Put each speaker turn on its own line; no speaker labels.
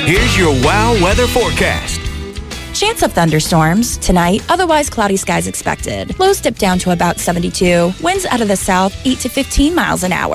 Here's your WOW weather forecast.
Chance of thunderstorms tonight, otherwise cloudy skies expected. Lows dip down to about 72. Winds out of the south, 8 to 15 miles an hour.